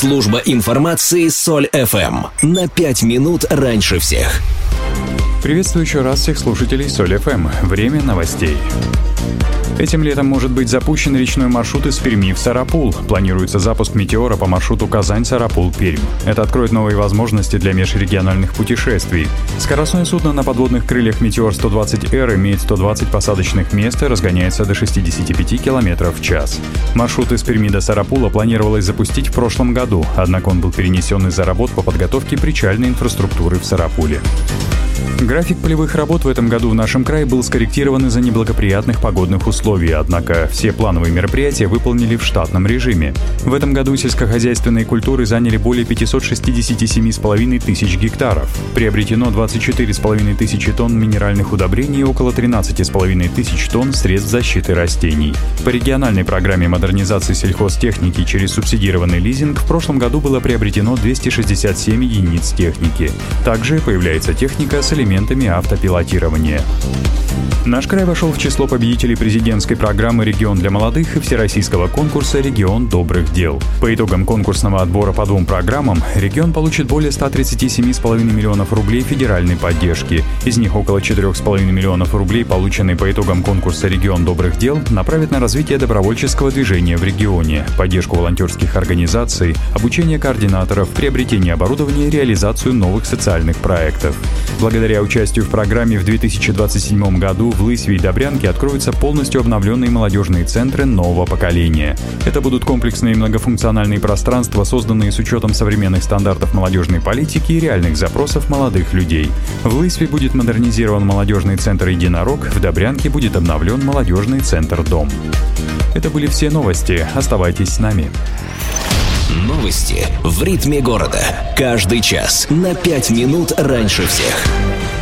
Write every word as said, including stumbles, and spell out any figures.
Служба информации Соль эф эм. На пять минут раньше всех. Приветствую еще раз всех слушателей Соль эф эм. Время новостей. Этим летом может быть запущен речной маршрут из Перми в Сарапул. Планируется запуск «Метеора» по маршруту Казань-Сарапул-Пермь. Это откроет новые возможности для межрегиональных путешествий. Скоростное судно на подводных крыльях «Метеор сто двадцать эр» имеет сто двадцать посадочных мест и разгоняется до шестьдесят пять километров в час. Маршрут из Перми до Сарапула планировалось запустить в прошлом году, однако он был перенесен из-за работ по подготовке причальной инфраструктуры в Сарапуле. График полевых работ в этом году в нашем крае был скорректирован из-за неблагоприятных погодных условий, однако все плановые мероприятия выполнили в штатном режиме. В этом году сельскохозяйственные культуры заняли более пятьсот шестьдесят семь с половиной тысяч гектаров. Приобретено двадцать четыре с половиной тысячи тонн минеральных удобрений и около тринадцать с половиной тысяч тонн средств защиты растений. По региональной программе модернизации сельхозтехники через субсидированный лизинг в прошлом году было приобретено двести шестьдесят семь единиц техники. Также появляется техника с элементами автопилотирования. Наш край вошел в число победителей президентской программы «Регион для молодых» и всероссийского конкурса «Регион добрых дел». По итогам конкурсного отбора по двум программам регион получит более ста тридцати семи с половиной миллионов рублей федеральной поддержки. Из них около четырёх с половиной миллионов рублей, полученные по итогам конкурса «Регион добрых дел», направят на развитие добровольческого движения в регионе, поддержку волонтерских организаций, обучение координаторов, приобретение оборудования и реализацию новых социальных проектов. Благодаря участию в программе в две тысячи двадцать седьмом году в Лысьве и Добрянке откроются полностью обновленные молодежные центры нового поколения. Это будут комплексные многофункциональные пространства, созданные с учетом современных стандартов молодежной политики и реальных запросов молодых людей. В Лысьве будет модернизирован молодежный центр «Единорог», в Добрянке будет обновлен молодежный центр «Дом». Это были все новости. Оставайтесь с нами. Новости в ритме города. Каждый час на пять минут раньше всех.